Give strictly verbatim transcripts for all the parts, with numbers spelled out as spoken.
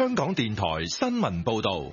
香港電台新聞報道。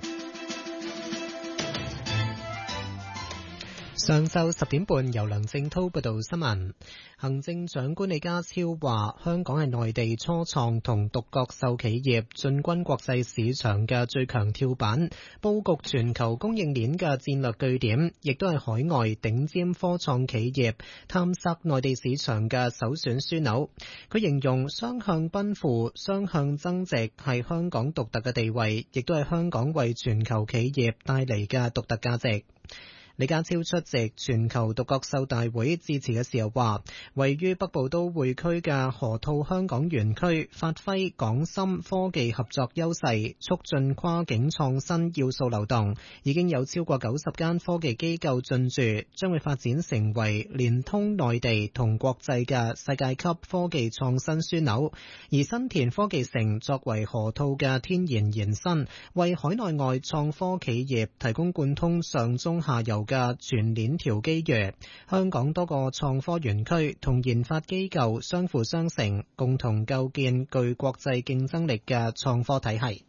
上晝十點半，由梁正濤報道新聞。行政長官李家超話，香港係內地初創同獨角獸企業進軍國際市場嘅最強跳板，佈局全球供應鏈嘅戰略據點，亦都係海外頂尖科創企業探索內地市場嘅首選樞紐。佢形容雙向奔赴、雙向增值係香港獨特嘅地位，亦都係香港為全球企業帶嚟嘅獨特價值。李家超出席全球獨角獸大會致辭嘅時候話，位於北部都會區嘅河套香港園區發揮港深科技合作優勢，促進跨境創新要素流動，已經有超過九十間科技機構進駐，將會發展成為連通內地同國際嘅世界級科技創新樞紐。而新田科技城作為河套嘅天然延伸，為海內外創科企業提供貫通上中下游嘅全鏈條機遇。香港多個創科園區同研發機構相輔相成，共同構建具國際競爭力嘅創科體系。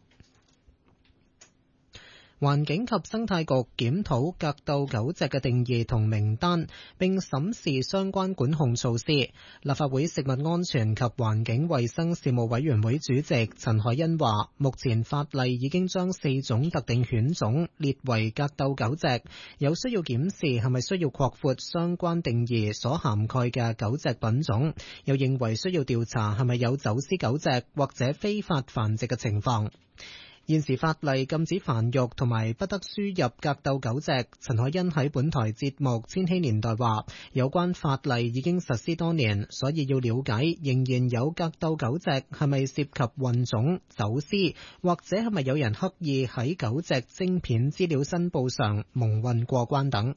環境及生態局檢討格鬥狗隻嘅定義同名單，並審視相關管控措施。立法會食物安全及環境衛生事務委員會主席陳凱欣話，目前法例已經將四種特定犬種列為格鬥狗隻，有需要檢視係咪需要擴闊相關定義所涵蓋嘅狗隻品種，又認為需要調查係咪有走私狗隻或者非法繁殖嘅情況。現時法例禁止繁育同埋不得輸入格鬥狗隻。陳凱欣喺本台節目《千禧年代》話，有關法例已經實施多年，所以要了解仍然有格鬥狗隻係咪涉及混種、走私，或者係咪有人刻意喺狗隻晶片資料申報上蒙混過關等。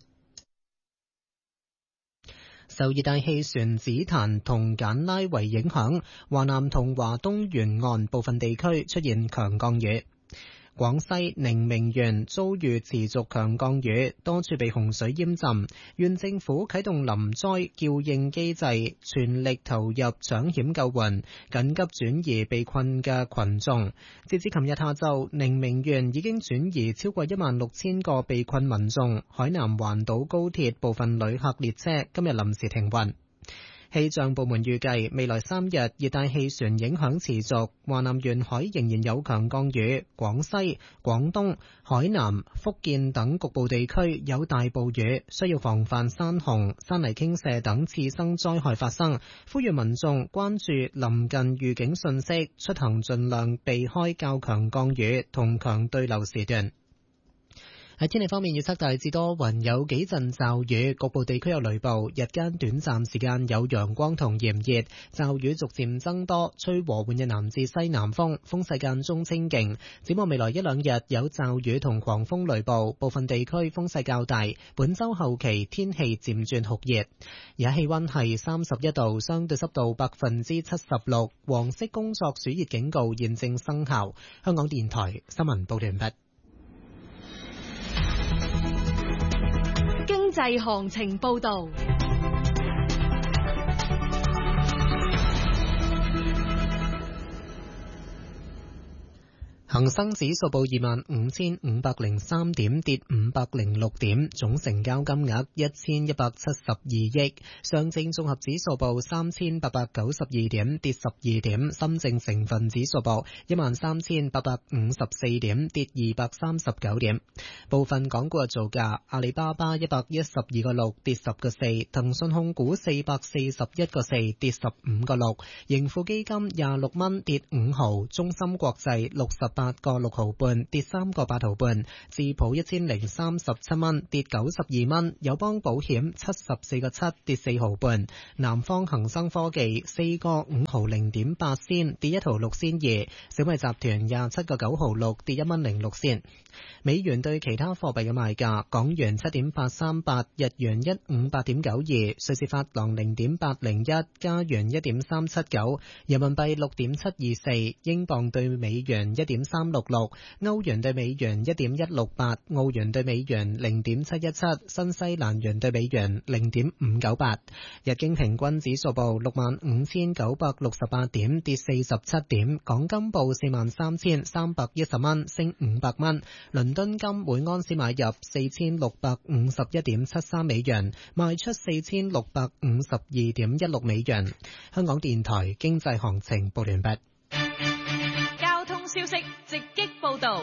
受熱帶氣旋紫檀同簡拉為影響，華南同華東沿岸部分地區出現強降雨。廣西寧明縣遭遇持續強降雨，多處被洪水淹浸，縣政府啟動臨災叫應機制，全力投入搶險救援，緊急轉移被困嘅群眾。截至琴日下晝，寧明縣已經轉移超過一萬六千個被困民眾。海南環島高鐵部分旅客列車今日臨時停運。氣象部門預計未來三日熱帶氣旋影響持續，華南沿海仍然有強降雨，廣西、廣東、海南、福建等局部地區有大暴雨，需要防範山洪、山泥傾瀉等次生災害發生。呼籲民眾關注臨近預警信息，出行盡量避開較強降雨同強對流時段。喺天氣方面，預測大致多雲，有幾陣驟雨，局部地區有雷暴，日間短暫時間有陽光同炎熱，驟雨逐漸增多，吹和緩嘅南至西南風，風勢間中清勁。展望未來一兩日有驟雨同狂風雷暴，部分地區風勢較大。本週後期天氣漸轉酷熱，而家氣溫係三十一度，相對濕度百分之七十六，黃色工作暑熱警告現正生效。香港電台新聞報道完畢。 經濟行情報道。 恒生指數報二萬五千五百零三點，跌五百零六點，總成交金額一千一百七十二億。上證綜合指數報三千八百九十二點，跌十二點。深證成分指數報一萬三千八百五十四點，跌二百三十九點。部分港股嘅造價：阿里巴巴一百一十二個六，跌十個四；騰訊控股四百四十一個四，跌十五個六；盈富基金廿六蚊，跌五毫；中芯國際六十八個六毫半，跌三個八毫半；智普一千零三十七蚊，跌九十二蚊；友邦保險七十四個七，跌四毫半；南方恒生科技四個五毫零點八仙，跌一毫六仙二；小米集團廿七個九毫六，跌一蚊零六仙。美元對其他貨幣嘅賣價：港元七點八三八，日元一五八點九二，瑞士法郎零點八零一，加元一點三七九，人民幣六點七二四，英鎊對美元一點三六六，歐元對美元一點一六八，澳元對美元零點七一七，新西蘭元對美元零點五九八。日經平均指數報六萬五千九百六十八點，跌四十七點。港金報四萬三千三百一十蚊，升五百蚊。倫敦金每安士買入四千六百五十一點七三美元，賣出四千六百五十二點一六美元。香港電台經濟行情報完畢。 交通消息直擊報道。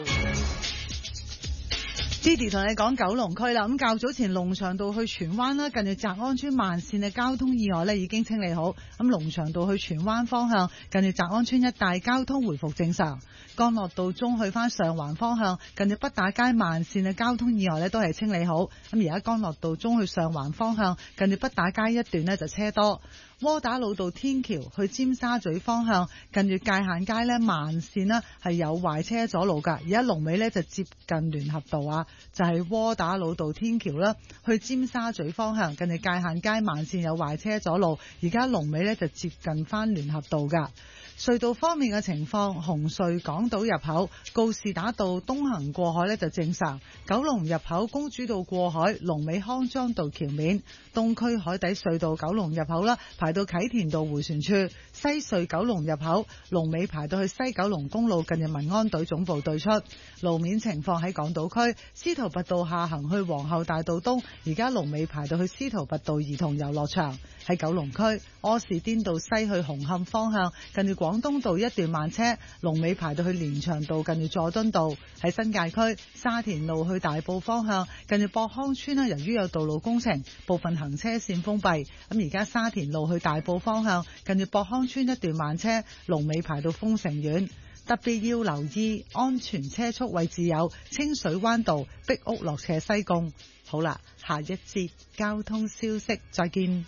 Didi 同你講九龍區啦，咁較早前龍翔道去荃灣啦，近住澤安村慢線嘅交通意外呢已經清理好，咁龍翔道去荃灣方向近住澤安村一帶交通回復正常。干諾道中去翻上環方向近住畢打街慢線嘅交通意外呢都係清理好，咁而家干諾道中去上環方向近住畢打街一段呢就車多。窩打老道天橋去尖沙咀方向近住界限街呢慢線呢係有壞車阻路㗎，而家龍尾呢就接近聯合道啊，就係窩打老道天橋啦，去尖沙咀方向近住界限街慢線有壞車阻路，而家龍尾呢就接近翻聯合道㗎。隧道方面嘅情況，紅隧港島入口告士打道東行過海呢就正常，九龍入口公主道過海龍尾康莊道橋面，東區海底隧道九龍入口啦排到啟田道迴旋處，西隧九龍入口龍尾排到去西九龍公路近住民安隊總部對出。路面情況喺港島區司徒拔道下行去皇后大道東，而家龍尾排到去司徒拔道兒童遊樂場。喺九龍區柯士甸道西去紅磡方向近住廣東道一段慢車，龍尾排到去連翔道近住佐敦道。喺新界區沙田路去大埔方向近住博康村啦，由於有道路工程，部分行車線封閉，咁而家沙田路去大埔方向近住博康村一段慢車，龍尾排到豐城苑。特別要留意安全車速位置有清水灣道、壁屋落斜西貢。好啦，下一節交通消息再見。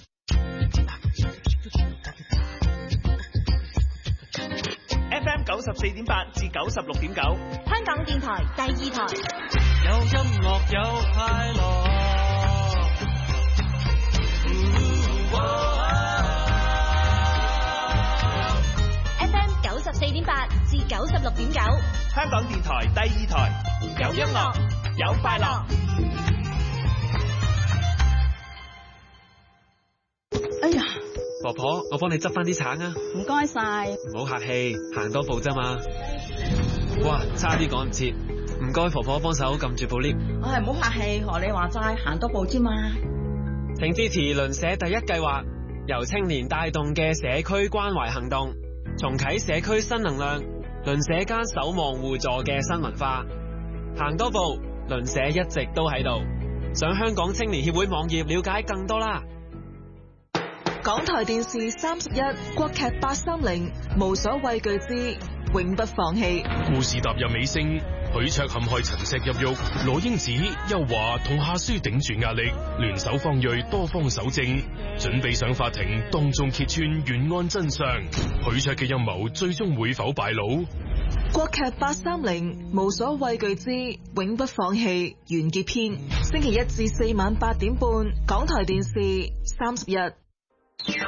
F M 九十四點八至九十六點九， 香港電台第二台。 有音樂有快樂。 F M 九十四點八至九十六點九， 香港電台第二台。有音樂有快樂。 哎呀， 婆婆，我幫你執翻啲橙啊！ 唔該晒， 唔好客氣，行多步啫嘛。哇，差啲趕唔切，唔該婆婆幫手撳住部 lift。 我係唔好客氣，學你話齋，行多步啫嘛。 請支持鄰舍第一計劃，由青年帶動嘅社區關懷行動，重啟社區新能量，鄰舍間守望互助嘅新文化。行多步，鄰舍一直都喺度。上香港青年協會網頁了解更多啦。 港台電視三十一國劇八三零，無所畏懼之永不放棄。 故事踏入尾聲，許卓陷害陳石入獄，羅英子、邱華同夏書頂住壓力，聯手方銳多方搜證，準備上法庭當眾揭穿懸案真相。許卓嘅陰謀最終會否敗露？ 國劇八三零，無所畏懼之永不放棄完結篇，星期一至四晚八點半，港台電視三十一。